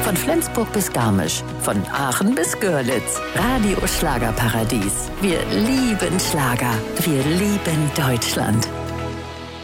Von Flensburg bis Garmisch, von Aachen bis Görlitz. Radio Schlagerparadies. Wir lieben Schlager. Wir lieben Deutschland.